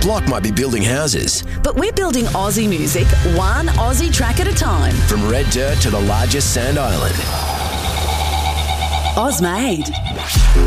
block might be building houses. But we're building Aussie music, one Aussie track at a time. From red dirt to the largest sand island. Ozmade.